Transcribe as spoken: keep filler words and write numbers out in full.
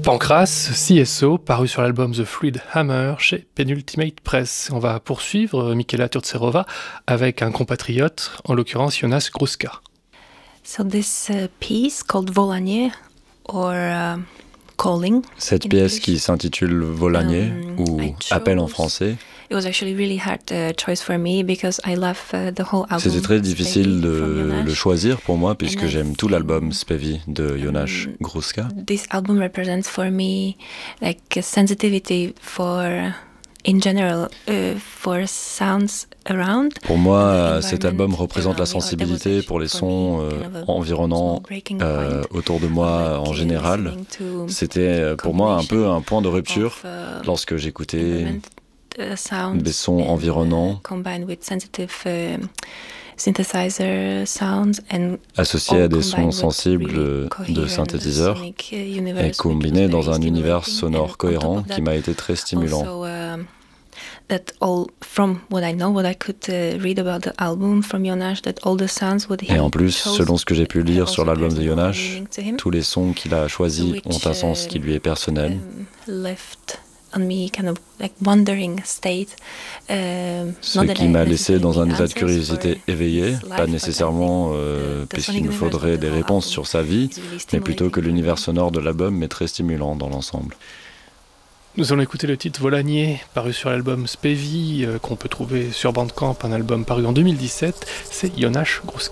Pancras, C S O, paru sur l'album The Fluid Hammer chez Penultimate Press. On va poursuivre Michela Turcerova avec un compatriote, en l'occurrence Jonas Gruska. So this uh, piece called Volanie, or uh, Calling. Cette pièce qui s'intitule Volanie, um, ou Appel en français. It was actually really hard uh, choice for me because I love uh, the whole album. C'était très difficile de le choisir pour moi puisque And j'aime tout l'album Spevi de Jonas um, Gruska. This album represents for me like a sensitivity for, in general, uh, for sounds around. Pour moi, cet album représente la sensibilité pour les sons euh, environnants euh, autour de moi en général. C'était pour moi un peu un point de rupture lorsque j'écoutais des sons environnants associés à des sons sensibles de synthétiseurs et combinés dans un univers sonore cohérent qui m'a été très stimulant. Et en plus, selon ce que j'ai pu lire sur l'album de Jonas, tous les sons qu'il a choisis ont un sens qui lui est personnel. On me kind of like wondering state, uh, Ce qui m'a laissé dans un état de curiosité éveillé, pas nécessairement euh, puisqu'il me faudrait des réponses sur sa vie, mais plutôt que l'univers sonore de l'album est très stimulant dans l'ensemble. Nous allons écouter le titre Volanie, paru sur l'album Spevi, euh, qu'on peut trouver sur Bandcamp, un album paru en deux mille dix-sept, c'est Jonas Gruska.